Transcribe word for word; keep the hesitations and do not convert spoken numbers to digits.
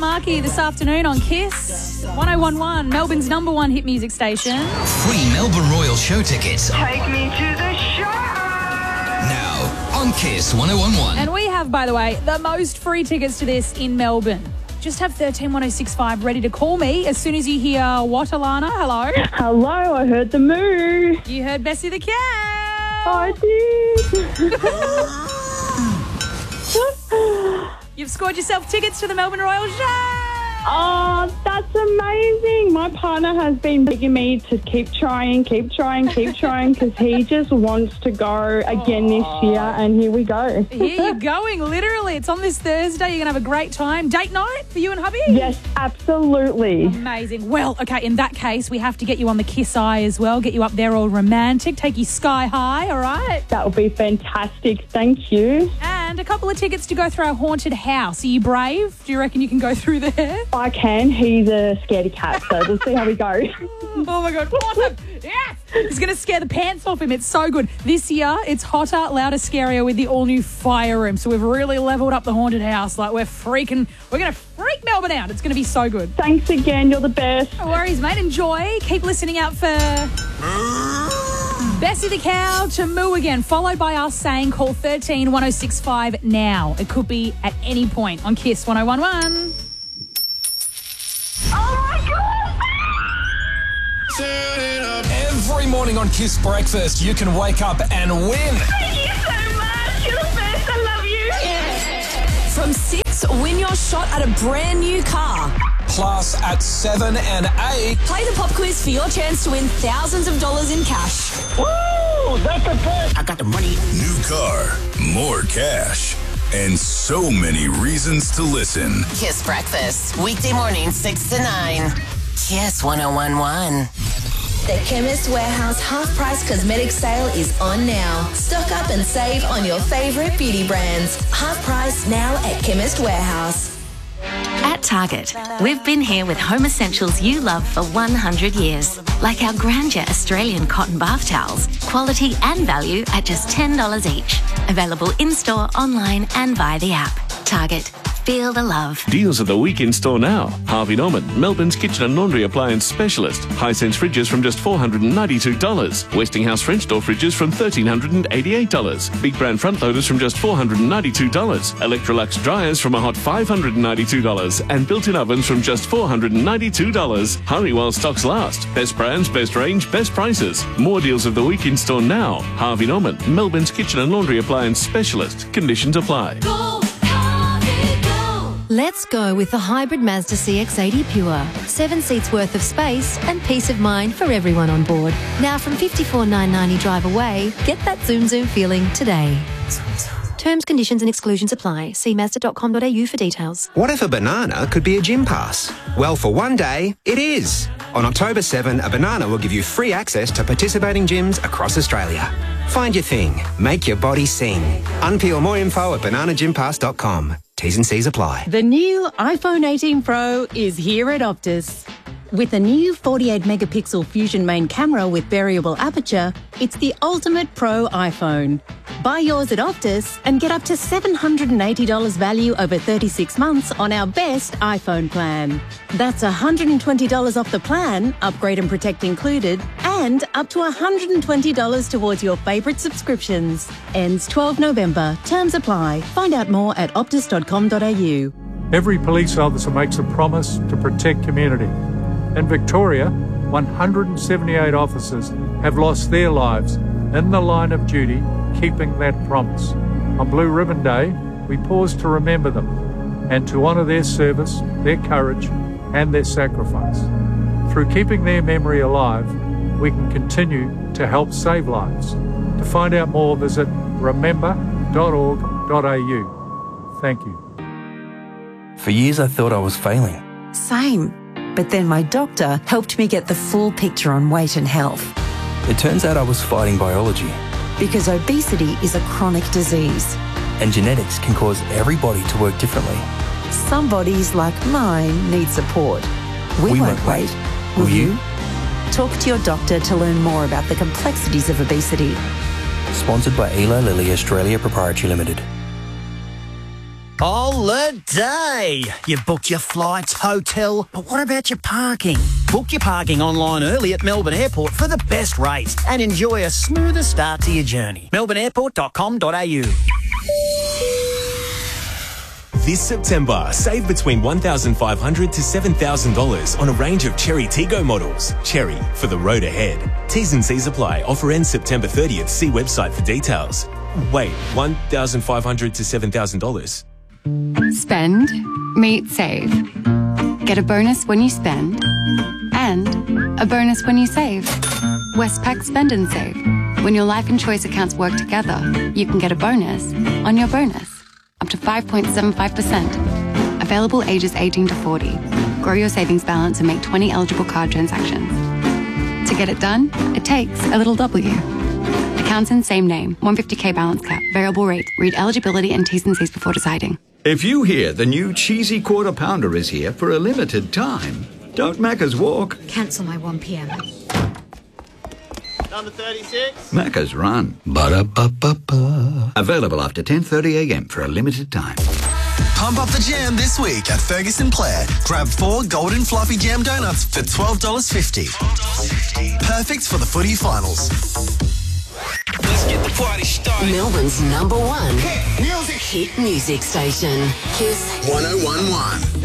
Markey this afternoon on Kiss one oh one one, Melbourne's number one hit music station. Free Melbourne Royal show tickets. Take me to the show. Now on Kiss one oh one one. And we have, by the way, the most free tickets to this in Melbourne. Just have thirteen one oh six five ready to call me as soon as you hear what, Alana? Hello? Hello, I heard the moo. You heard Bessie the cow. I did. You've scored yourself tickets to the Melbourne Royal Show. Oh, that's amazing. My partner has been begging me to keep trying, keep trying, keep trying because he just wants to go again this year, and here we go. Here you're going, literally. It's on this Thursday. You're going to have a great time. Date night for you and hubby? Yes, absolutely. Amazing. Well, okay, in that case, we have to get you on the Kiss Eye as well, get you up there all romantic, take you sky high, all right? That would be fantastic. Thank you. And a couple of tickets to go through our haunted house. Are you brave? Do you reckon you can go through there? I can. He's a scaredy cat, so we'll see how we go. Oh, my God. Awesome. Yes. It's going to scare the pants off him. It's so good. This year, it's hotter, louder, scarier with the all-new fire room. So we've really leveled up the haunted house. Like, we're freaking, we're going to freak Melbourne out. It's going to be so good. Thanks again. You're the best. No worries, mate. Enjoy. Keep listening out for Bessie the cow to moo again, followed by us saying call thirteen one oh six five now. It could be at any point on Kiss one oh one one. Every morning on Kiss Breakfast, you can wake up and win. Thank you so much. You're the best. I love you. Yeah. From six, win your shot at a brand new car. Plus, at seven and eight, Play the pop quiz for your chance to win thousands of dollars in cash. woo, that's the best. I got the money. New car, more cash, and so many reasons to listen. Kiss Breakfast. Weekday morning, six to nine. Kiss one oh one one. The Chemist Warehouse half-price cosmetic sale is on now. Stock up and save on your favourite beauty brands. Half price now at Chemist Warehouse. At Target, we've been here with home essentials you love for one hundred years. Like our Grandeur Australian cotton bath towels. Quality and value at just ten dollars each. Available in-store, online and via the app. Target. Feel the love. Deals of the week in store now. Harvey Norman, Melbourne's kitchen and laundry appliance specialist. Hisense fridges from just four hundred ninety-two dollars. Westinghouse French door fridges from one thousand three hundred eighty-eight dollars. Big brand front loaders from just four hundred ninety-two dollars. Electrolux dryers from a hot five hundred ninety-two dollars. And built-in ovens from just four hundred ninety-two dollars. Hurry while stocks last. Best brands, best range, best prices. More deals of the week in store now. Harvey Norman, Melbourne's kitchen and laundry appliance specialist. Conditions apply. Let's go with the hybrid Mazda C X eighty Pure. Seven seats worth of space and peace of mind for everyone on board. Now from fifty-four thousand nine hundred ninety drive away, get that zoom zoom feeling today. Terms, conditions and exclusions apply. See mazda dot com dot a u for details. What if a banana could be a gym pass? Well, for one day, it is. On October seventh, a banana will give you free access to participating gyms across Australia. Find your thing. Make your body sing. Unpeel more info at banana gym pass dot com. T's and C's apply. The new iPhone eighteen Pro is here at Optus. With a new forty-eight megapixel Fusion main camera with variable aperture, it's the ultimate pro iPhone. Buy yours at Optus and get up to seven hundred eighty dollars value over thirty-six months on our best iPhone plan. That's one hundred twenty dollars off the plan, upgrade and protect included, and up to one hundred twenty dollars towards your favourite subscriptions. Ends twelfth November. Terms apply. Find out more at optus dot com dot a u. Every police officer makes a promise to protect community. In Victoria, one hundred seventy-eight officers have lost their lives in the line of duty, keeping that promise. On Blue Ribbon Day, we pause to remember them and to honour their service, their courage and their sacrifice. Through keeping their memory alive, we can continue to help save lives. To find out more, visit remember dot org dot a u. Thank you. For years I thought I was failing. Same. But then my doctor helped me get the full picture on weight and health. It turns out I was fighting biology. Because obesity is a chronic disease. And genetics can cause every body to work differently. Some bodies, like mine, need support. We, we won't, won't wait. wait. Will, Will you? you? Talk to your doctor to learn more about the complexities of obesity. Sponsored by Eli Lilly Australia Proprietary Limited. Holiday! You've booked your flights, hotel, but what about your parking? Book your parking online early at Melbourne Airport for the best rates and enjoy a smoother start to your journey. melbourne airport dot com dot a u. This September, save between one thousand five hundred dollars to seven thousand dollars on a range of Cherry Tiggo models. Cherry, for the road ahead. T's and C's apply. Offer ends September thirtieth. See website for details. Wait, one thousand five hundred dollars to seven thousand dollars? Spend, meet, save. Get a bonus when you spend and a bonus when you save. Westpac Spend and Save. When your life and choice accounts work together, you can get a bonus on your bonus. Up to five point seven five percent. Available ages eighteen to forty. Grow your savings balance and make twenty eligible card transactions. To get it done, it takes a little W. Accounts in same name. one hundred fifty K balance cap. Variable rate. Read eligibility and T's and C's before deciding. If you hear the new cheesy quarter pounder is here for a limited time, don't Macca's walk. Cancel my one p m. Number thirty-six. Macca's run. Ba-da-ba-ba-ba. Available after ten thirty a m for a limited time. Pump up the jam this week at Ferguson Plaid. Grab four golden fluffy jam donuts for twelve dollars fifty. Perfect for the footy finals. Let's get the party started. Melbourne's number one hit music, hit music station. Kiss one oh one one.